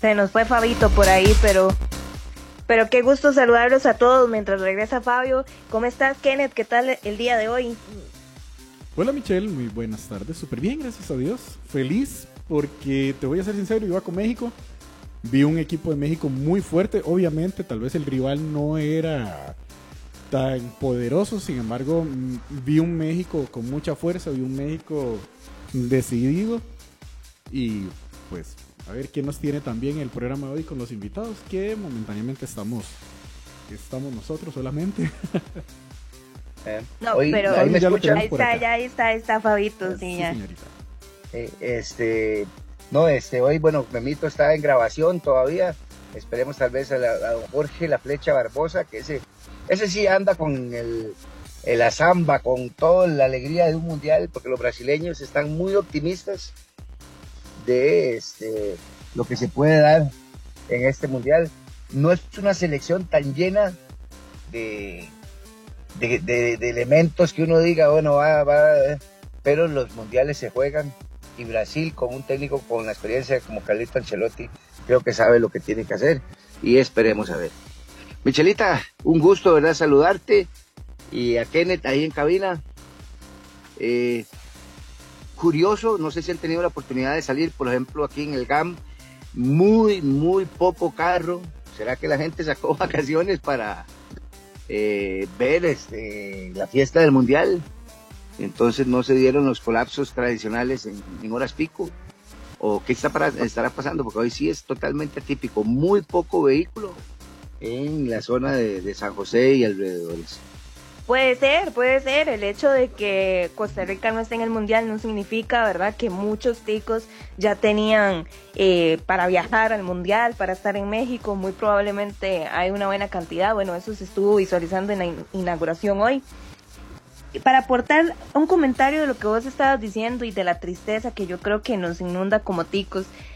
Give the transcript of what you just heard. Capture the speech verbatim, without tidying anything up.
Se nos fue Fabito por ahí, pero pero qué gusto saludarlos a todos mientras regresa Fabio. ¿Cómo estás, Kenneth? ¿Qué tal el día de hoy? Hola Michelle, muy buenas tardes, súper bien, gracias a Dios. Feliz porque, te voy a ser sincero, iba con México. Vi un equipo de México muy fuerte, obviamente tal vez el rival no era tan poderoso, sin embargo vi un México con mucha fuerza, vi un México decidido y pues a ver quién nos tiene también el programa de hoy con los invitados, que momentáneamente estamos, estamos nosotros solamente. Eh, no, hoy, pero hoy me escuchan. Ahí está, ya ahí está, ahí está Fabito, sí, ya. Señorita. Eh, este, no, este, hoy, bueno, Memito está en grabación todavía. Esperemos tal vez a, la, a Jorge La Flecha Barbosa, que ese, ese sí anda con el, el la samba, con toda la alegría de un mundial, porque los brasileños están muy optimistas de este, lo que se puede dar en este mundial. No es una selección tan llena de, de, de, de elementos que uno diga, bueno, va, va, pero los mundiales se juegan y Brasil, con un técnico con la experiencia como Carlito Ancelotti, creo que sabe lo que tiene que hacer y esperemos a ver. Michelita, un gusto, ¿verdad? Saludarte, y a Kenneth ahí en cabina. Eh, curioso, no sé si han tenido la oportunidad de salir, por ejemplo, aquí en el G A M, muy, muy poco carro. ¿Será que la gente sacó vacaciones para eh, ver este, la fiesta del Mundial? Entonces no se dieron los colapsos tradicionales en, en horas pico. ¿O qué está para, estará pasando? Porque hoy sí es totalmente atípico, muy poco vehículo en la zona de, de San José y alrededores. Puede ser, puede ser. El hecho de que Costa Rica no esté en el Mundial no significa, ¿verdad?, que muchos ticos ya tenían eh, para viajar al Mundial, para estar en México. Muy probablemente hay una buena cantidad. Bueno, eso se estuvo visualizando en la in- inauguración hoy. Para aportar un comentario de lo que vos estabas diciendo y de la tristeza que yo creo que nos inunda como ticos,